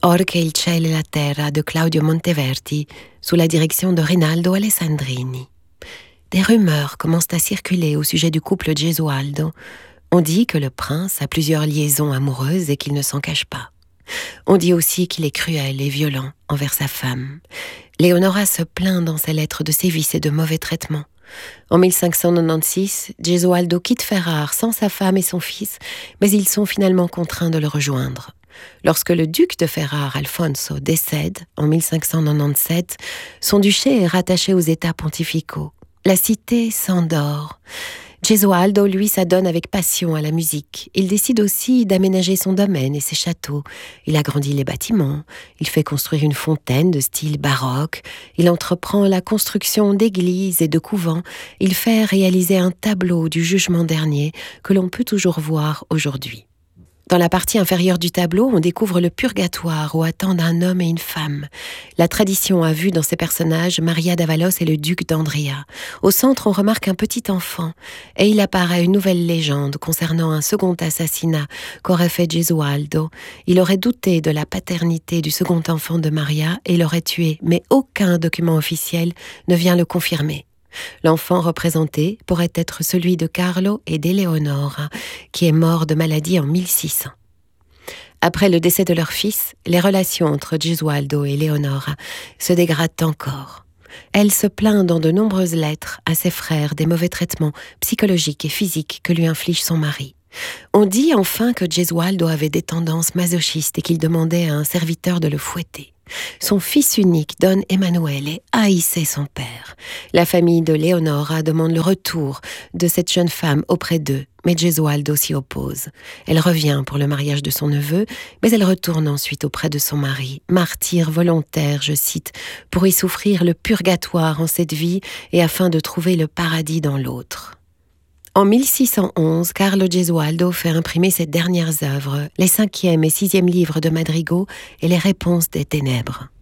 Or che il cielo e la terra de Claudio Monteverdi, sous la direction de Rinaldo Alessandrini. Des rumeurs commencent à circuler au sujet du couple Gesualdo. On dit que le prince a plusieurs liaisons amoureuses et qu'il ne s'en cache pas. On dit aussi qu'il est cruel et violent envers sa femme. Leonora se plaint dans ses lettres de sévices et de mauvais traitements. En 1596, Gesualdo quitte Ferrare sans sa femme et son fils, mais ils sont finalement contraints de le rejoindre. Lorsque le duc de Ferrare, Alfonso, décède en 1597, son duché est rattaché aux États pontificaux. La cité s'endort. Gesualdo, lui, s'adonne avec passion à la musique. Il décide aussi d'aménager son domaine et ses châteaux. Il agrandit les bâtiments, il fait construire une fontaine de style baroque, il entreprend la construction d'églises et de couvents, il fait réaliser un tableau du jugement dernier que l'on peut toujours voir aujourd'hui. Dans la partie inférieure du tableau, on découvre le purgatoire où attendent un homme et une femme. La tradition a vu dans ces personnages Maria d'Avalos et le duc d'Andria. Au centre, on remarque un petit enfant et il apparaît une nouvelle légende concernant un second assassinat qu'aurait fait Gesualdo. Il aurait douté de la paternité du second enfant de Maria et l'aurait tué, mais aucun document officiel ne vient le confirmer. L'enfant représenté pourrait être celui de Carlo et d'Eleonora, qui est mort de maladie en 1600. Après le décès de leur fils, les relations entre Gesualdo et Eleonora se dégradent encore. Elle se plaint dans de nombreuses lettres à ses frères des mauvais traitements psychologiques et physiques que lui inflige son mari. On dit enfin que Gesualdo avait des tendances masochistes et qu'il demandait à un serviteur de le fouetter. Son fils unique, Don Emanuele, haïssait son père. La famille de Leonora demande le retour de cette jeune femme auprès d'eux, mais Gesualdo s'y oppose. Elle revient pour le mariage de son neveu, mais elle retourne ensuite auprès de son mari, martyr volontaire, je cite, pour y souffrir le purgatoire en cette vie et afin de trouver le paradis dans l'autre. En 1611, Carlo Gesualdo fait imprimer ses dernières œuvres, les 5e et 6e livres de Madrigal et les Réponses des ténèbres.